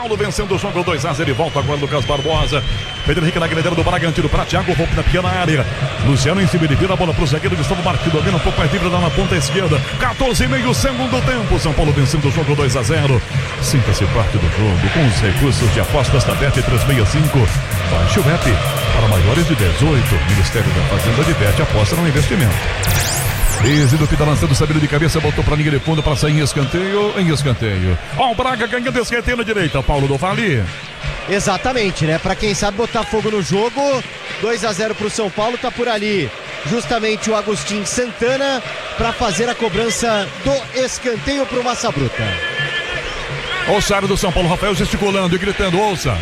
Paulo vencendo o jogo 2-0 e volta agora Lucas Barbosa. Pedro Henrique na grelha do Bragantino para Thiago Volpe na pequena área. Luciano em cima de vira a bola para o zagueiro Gustavo Marques, domina um pouco mais livre lá na ponta esquerda. 14,5 segundo tempo. São Paulo vencendo o jogo 2-0. Sinta-se parte do jogo com os recursos de apostas da Bet 365. Baixe o app para maiores de 18. Ministério da Fazenda de Bet, aposta no investimento. Êxito que tá lançando, saída de cabeça, botou pra linha de fundo para sair em escanteio. Ó, o Braga ganhando escanteio na direita, Paulo do Vale. Exatamente, né? Pra quem sabe botar fogo no jogo, 2-0 pro São Paulo, tá por ali justamente o Agostinho Santana pra fazer a cobrança do escanteio pro Massa Bruta. Ouça a área do São Paulo, Rafael gesticulando e gritando, ouça.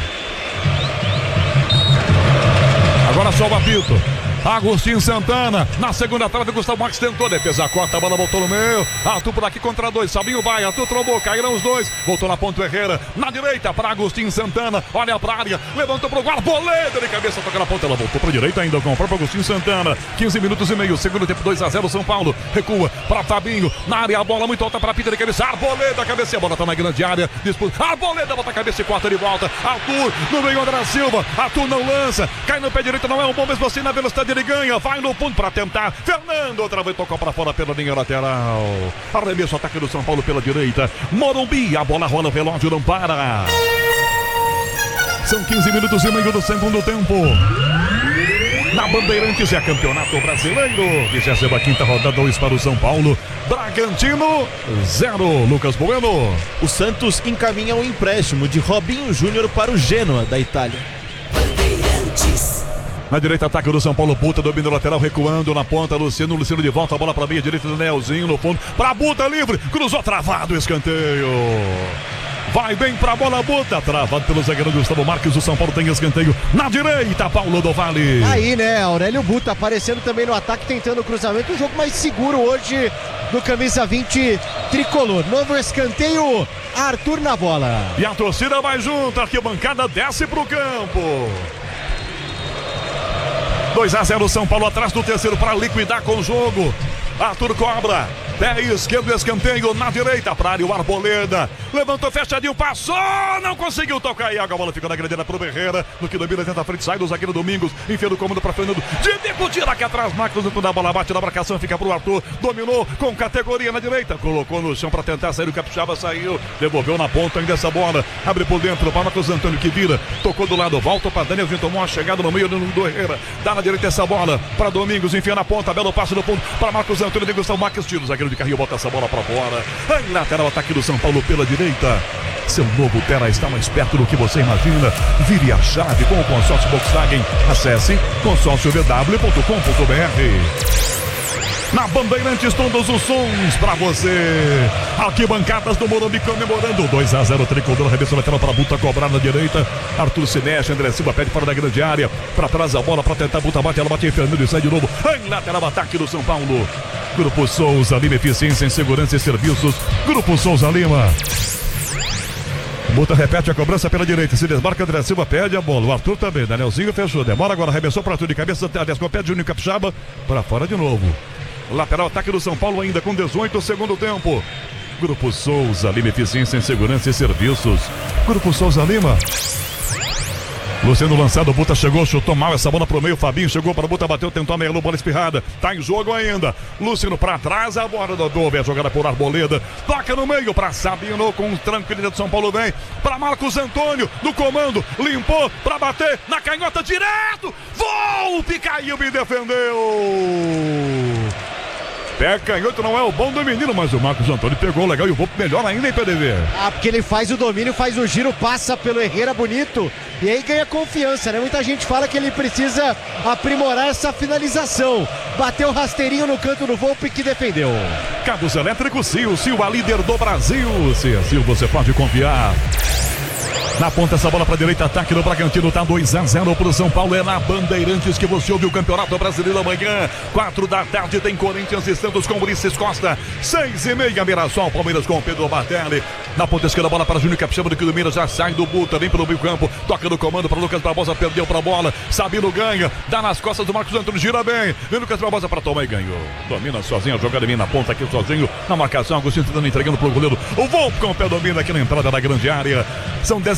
Agora só o apito. Agostinho Santana, na segunda trave, Gustavo Marques tentou, defesa corta, a bola voltou no meio, Arthur por aqui contra dois, Sabinho vai, Arthur trombou, caíram os dois, voltou na ponta Herrera, na direita para Agostinho Santana, olha pra área, levantou pro guarda, Arboleda de cabeça, toca na ponta, ela voltou pra direita ainda com o próprio Agostinho Santana, 15 minutos e meio, segundo tempo, 2-0 São Paulo, recua para Fabinho, na área, a bola muito alta para Peter de cabeça, Arboleda, cabeça, a bola tá na grande área, disputa, Arboleda, bota a cabeça e quarta de volta, Arthur, no meio André Silva, Arthur não lança, cai no pé direito, não é um bom mesmo assim, na velocidade ele ganha, vai no fundo para tentar, Fernando outra vez tocou para fora pela linha lateral, arremesso, ataque do São Paulo pela direita, Morumbi, a bola rola, o relógio não para, são 15 minutos e meio do segundo tempo, na Bandeirantes é campeonato brasileiro, 25ª rodada, 2 para o São Paulo, Bragantino 0, Lucas Bueno. O Santos encaminha um empréstimo de Robinho Júnior para o Genoa da Itália. Bandeirantes. Na direita, ataque do São Paulo, Buta, domina o lateral, recuando na ponta, Luciano de volta, a bola para a meia direita do Nelzinho, no fundo, para Buta, livre, cruzou, travado, escanteio. Vai bem pra bola, Buta, travado pelo zagueiro Gustavo Marques, o São Paulo tem escanteio na direita, Paulo do Vale. Aí, né, Aurélio Buta aparecendo também no ataque, tentando o cruzamento, um jogo mais seguro hoje do camisa 20 tricolor. Novo escanteio, Arthur na bola. E a torcida vai junto, a arquibancada desce pro campo. 2-0 São Paulo atrás do terceiro para liquidar com o jogo. Arthur cobra, pé esquerdo, escanteio na direita para área, o Arboleda levantou fechadinho, passou, não conseguiu tocar e a bola fica na grelha pro Herrera, no que domina, tenta a frente, sai do zagueiro Domingos, enfia o comando para Fernando, de bico, tira aqui atrás, Marcos, no da bola, bate na marcação, fica pro Arthur, dominou com categoria na direita, colocou no chão para tentar sair, o Capixaba saiu, devolveu na ponta ainda essa bola, abre por dentro para Marcos Antônio que vira, tocou do lado, volta para Daniel, tomou uma chegada no meio do Herrera, dá na direita essa bola para Domingos, enfia na ponta, belo passe no ponto para Marcos Antônio de Gustavo Marques, tira o zagueiro de carrinho, bota essa bola para fora, em lateral, ataque do São Paulo pela direita. Seu novo Terra está mais perto do que você imagina. Vire a chave com o consórcio Volkswagen. Acesse consórciovw.com.br. Na Bandeirantes, todos os sons pra você. Arquibancadas do Morumbi comemorando 2-0 tricolor, arremesso lateral para Buta, cobrar na direita. Arthur se mexe, André Silva pede fora da grande área. Para trás a bola para tentar Buta, bate, ela bate em Fernando e sai de novo. Em lateral, ataque do São Paulo. Grupo Souza Lima, eficiência em segurança e serviços. Grupo Souza Lima. Buta repete a cobrança pela direita, se desmarca, André Silva pede a bola, o Arthur também, Danielzinho fechou, demora agora, arremessou para Arthur de cabeça, pede Júnior Capixaba, para fora de novo. Lateral, ataque do São Paulo ainda com 18 segundo tempo. Grupo Souza Lima, eficiência em segurança e serviços. Grupo Souza Lima. Luciano lançado, Buta chegou, chutou mal essa bola pro meio, Fabinho chegou para Buta, bateu, tentou a meia, bola espirrada, tá em jogo ainda, Luciano para trás, a bola do Dove, a jogada por Arboleda, toca no meio para Sabino, com tranquilidade do São Paulo vem, para Marcos Antônio, no comando, limpou, para bater, na canhota, direto, Volpe, caiu e defendeu. Pé canhoto não é o bom do menino, mas o Marcos Antônio pegou legal e o Volpe melhor ainda em PDV. Ah, porque ele faz o domínio, faz o giro, passa pelo Herrera bonito e aí ganha confiança, né? Muita gente fala que ele precisa aprimorar essa finalização. Bateu rasteirinho no canto do Volpe que defendeu. Cabos elétricos Sil, a líder do Brasil. Sil, você pode confiar. Na ponta essa bola para direita, ataque do Bragantino, tá 2-0 pro São Paulo, é na Bandeirantes que você ouve o Campeonato Brasileiro amanhã, 4 da tarde tem Corinthians e Santos com Ulisses Costa, 6h30 Mirassol, Palmeiras com Pedro Bartelli, na ponta esquerda bola para Júnior Capixaba, do que domina, já sai do Buta, vem pelo meio campo, toca no comando para Lucas Barbosa, perdeu pra bola, Sabino ganha, dá nas costas do Marcos Antônio, gira bem, vem Lucas Barbosa para tomar e ganhou, domina sozinho, a jogada vem na ponta aqui sozinho, na marcação, Agostinho tentando entregando pro goleiro, o Volpe com o pé domina aqui na entrada da grande área, são 10